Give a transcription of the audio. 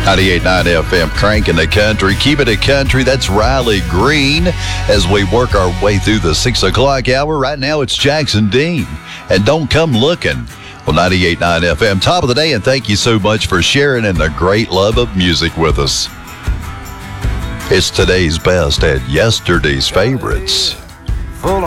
98.9 FM, cranking the country. Keeping it country. That's Riley Green as we work our way through the 6 o'clock hour. Right now, it's Jackson Dean. And Don't Come Looking. Well, 98.9 FM, top of the day, and thank you so much for sharing in the great love of music with us. It's today's best and yesterday's favorites.